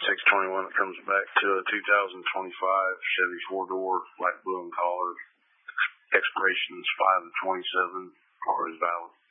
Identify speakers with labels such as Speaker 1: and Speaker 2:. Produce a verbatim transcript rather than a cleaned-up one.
Speaker 1: six twenty-one, it comes back to a two thousand twenty-five Chevy four-door, light blue and collar. Expiration is five of twenty-seven, car is valid.